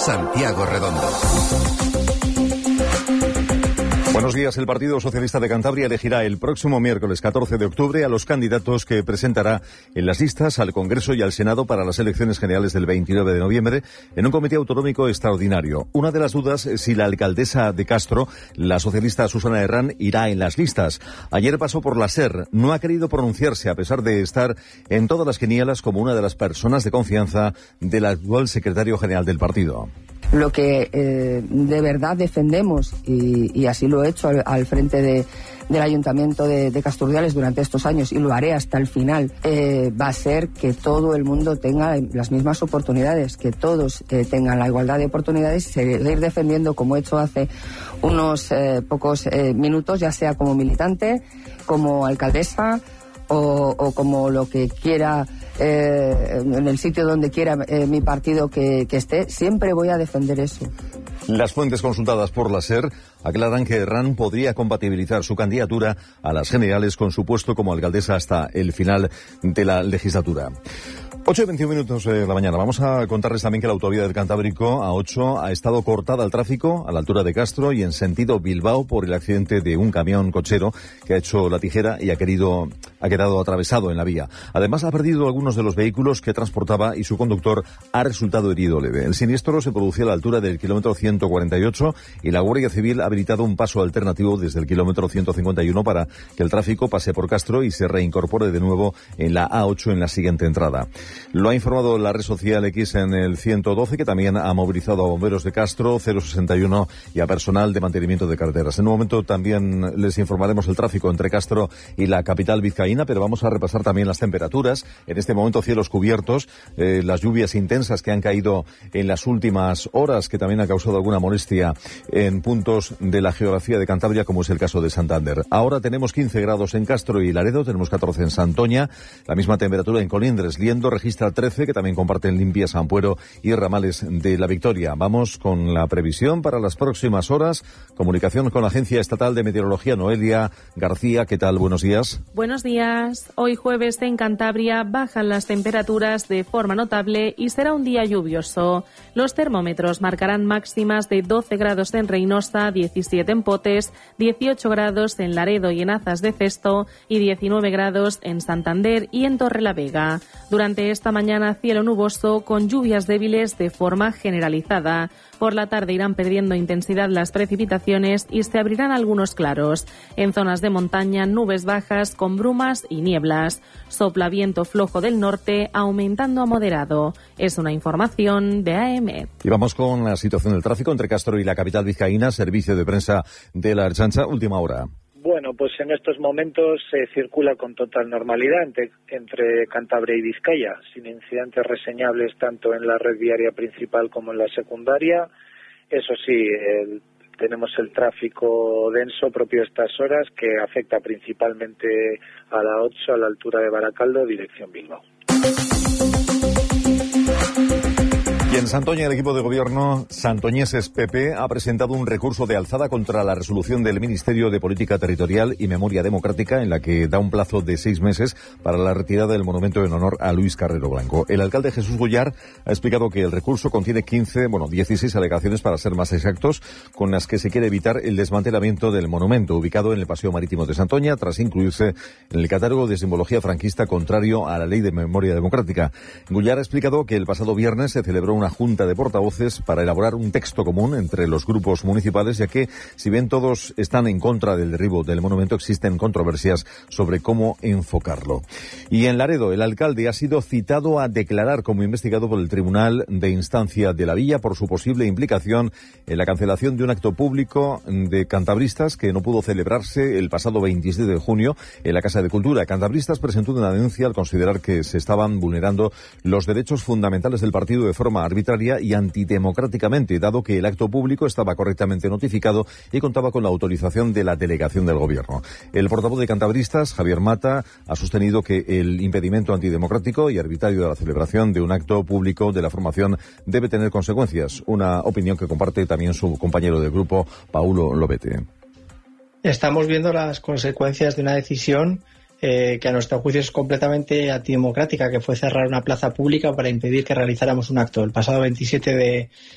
Santiago Redondo. Buenos días. El Partido Socialista de Cantabria elegirá el próximo miércoles 14 de octubre a los candidatos que presentará en las listas al Congreso y al Senado para las elecciones generales del 29 de noviembre en un comité autonómico extraordinario. Una de las dudas es si la alcaldesa de Castro, la socialista Susana Herrán, irá en las listas. Ayer pasó por la SER. No ha querido pronunciarse a pesar de estar en todas las quinielas como una de las personas de confianza del actual secretario general del partido. Lo que de verdad defendemos, y así lo he hecho al frente del Ayuntamiento de Casturdiales durante estos años, y lo haré hasta el final, va a ser que todo el mundo tenga las mismas oportunidades, que todos tengan la igualdad de oportunidades, y seguir defendiendo, como he hecho hace unos pocos minutos, ya sea como militante, como alcaldesa o como lo que quiera, en el sitio donde quiera mi partido que esté. Siempre voy a defender eso. Las fuentes consultadas por la SER aclaran que Herrán podría compatibilizar su candidatura a las generales con su puesto como alcaldesa hasta el final de la legislatura. 8:21 de la mañana. Vamos a contarles también que la autovía del Cantábrico A8 ha estado cortada al tráfico a la altura de Castro y en sentido Bilbao por el accidente de un camión cochero que ha hecho la tijera y ha quedado atravesado en la vía. Además, ha perdido algunos de los vehículos que transportaba y su conductor ha resultado herido leve. El siniestro se producía a la altura del kilómetro 148 y la Guardia Civil ha habilitado un paso alternativo desde el kilómetro 151 para que el tráfico pase por Castro y se reincorpore de nuevo en la A8 en la siguiente entrada. Lo ha informado la red social X en el 112, que también ha movilizado a bomberos de Castro, 061 y a personal de mantenimiento de carreteras. En un momento también les informaremos el tráfico entre Castro y la capital vizcaína, pero vamos a repasar también las temperaturas. En este momento cielos cubiertos, las lluvias intensas que han caído en las últimas horas, que también ha causado alguna molestia en puntos de la geografía de Cantabria, como es el caso de Santander. Ahora tenemos 15 grados en Castro y Laredo, tenemos 14 en Santoña, la misma temperatura en Colindres. Liendo registra 13, que también comparten Limpia, Sampuero y Ramales de la Victoria. Vamos con la previsión para las próximas horas. Comunicación con la Agencia Estatal de Meteorología, Noelia García. ¿Qué tal? Buenos días. Buenos días. Hoy jueves en Cantabria bajan las temperaturas de forma notable y será un día lluvioso. Los termómetros marcarán máximas de 12 grados en Reynosa, 17 en Potes, 18 grados en Laredo y en Azas de Cesto y 19 grados en Santander y en Torrelavega. Durante esta mañana cielo nuboso con lluvias débiles de forma generalizada. Por la tarde irán perdiendo intensidad las precipitaciones y se abrirán algunos claros. En zonas de montaña, nubes bajas con brumas y nieblas. Sopla viento flojo del norte, aumentando a moderado. Es una información de AEMET. Y vamos con la situación del tráfico entre Castro y la capital vizcaína. Servicio de prensa de la Ertzaintza, última hora. Bueno, pues en estos momentos se circula con total normalidad entre Cantabria y Vizcaya, sin incidentes reseñables tanto en la red viaria principal como en la secundaria. Eso sí, tenemos el tráfico denso propio de estas horas que afecta principalmente a la 8 a la altura de Baracaldo, dirección Bilbao. Y en Santoña, el equipo de gobierno Santoñeses PP ha presentado un recurso de alzada contra la resolución del Ministerio de Política Territorial y Memoria Democrática, en la que da un plazo de 6 meses para la retirada del monumento en honor a Luis Carrero Blanco. El alcalde Jesús Gullar ha explicado que el recurso contiene 16 alegaciones para ser más exactos, con las que se quiere evitar el desmantelamiento del monumento, ubicado en el Paseo Marítimo de Santoña, tras incluirse en el catálogo de simbología franquista contrario a la Ley de Memoria Democrática. Gullar ha explicado que el pasado viernes se celebró una junta de portavoces para elaborar un texto común entre los grupos municipales, ya que, si bien todos están en contra del derribo del monumento, existen controversias sobre cómo enfocarlo. Y en Laredo, el alcalde ha sido citado a declarar como investigado por el Tribunal de Instancia de la Villa por su posible implicación en la cancelación de un acto público de cantabristas que no pudo celebrarse el pasado 27 de junio en la Casa de Cultura. Cantabristas presentó una denuncia al considerar que se estaban vulnerando los derechos fundamentales del partido de forma arbitraria y antidemocráticamente, dado que el acto público estaba correctamente notificado y contaba con la autorización de la delegación del gobierno. El portavoz de Cantabristas, Javier Mata, ha sostenido que el impedimento antidemocrático y arbitrario de la celebración de un acto público de la formación debe tener consecuencias, una opinión que comparte también su compañero de grupo, Paulo Lobete. Estamos viendo las consecuencias de una decisión que a nuestro juicio es completamente antidemocrática, que fue cerrar una plaza pública para impedir que realizáramos un acto. El pasado 27